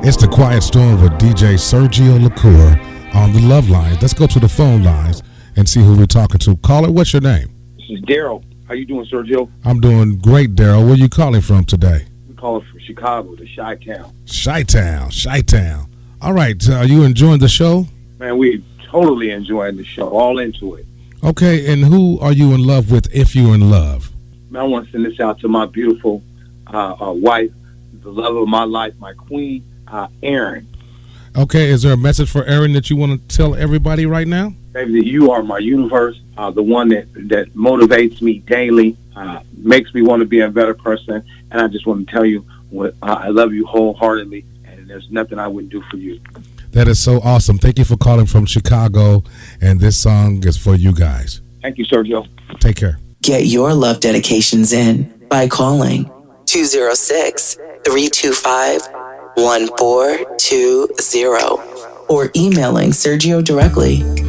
It's the Quiet Storm with DJ Sergio LaCour on the Love Lines. Let's go to the phone lines and see who we're talking to. Caller, what's your name? This is Daryl. How you doing, Sergio? I'm doing great, Daryl. Where are you calling from today? I'm calling from Chicago, the Chi-Town. Chi-Town. All right, are you enjoying the show? Man, we're totally enjoying the show, all into it. Okay, and who are you in love with if you're in love? Man, I want to send this out to my beautiful wife, the love of my life, my queen, Erin. Okay, is there a message for Erin that you want to tell everybody right now? Baby, that you are my universe, the one that motivates me daily, makes me want to be a better person, and I just want to tell you I love you wholeheartedly, and there's nothing I wouldn't do for you. That is so awesome. Thank you for calling from Chicago, and this song is for you guys. Thank you, Sergio. Take care. Get your love dedications in by calling 206-325-1420 or emailing Sergio directly